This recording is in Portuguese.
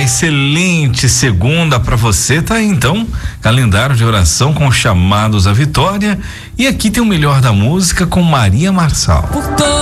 excelente segunda para você, tá aí então, calendário de oração com chamados à vitória, e aqui tem o melhor da música com Maria Marçal.